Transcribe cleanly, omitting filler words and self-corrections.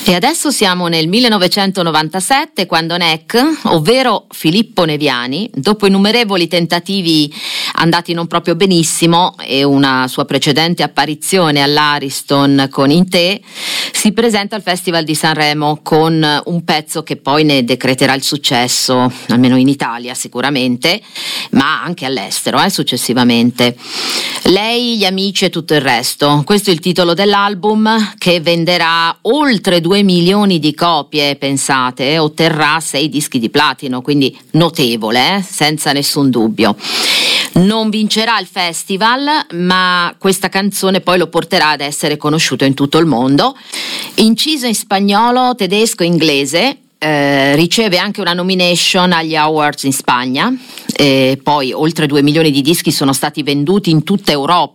E adesso siamo nel 1997, quando NEC, ovvero Filippo Neviani, dopo innumerevoli tentativi andati non proprio benissimo e una sua precedente apparizione all'Ariston con In Te, si presenta al Festival di Sanremo con un pezzo che poi ne decreterà il successo, almeno in Italia sicuramente, ma anche all'estero successivamente. Lei, gli amici e tutto il resto. Questo è il titolo dell'album, che venderà oltre 2 milioni di copie, pensate, otterrà 6 dischi di platino, quindi notevole, senza nessun dubbio. Non vincerà il festival, ma questa canzone poi lo porterà ad essere conosciuto in tutto il mondo. Inciso in spagnolo, tedesco e inglese, riceve anche una nomination agli Awards in Spagna. Poi oltre 2 milioni di dischi sono stati venduti in tutta Europa.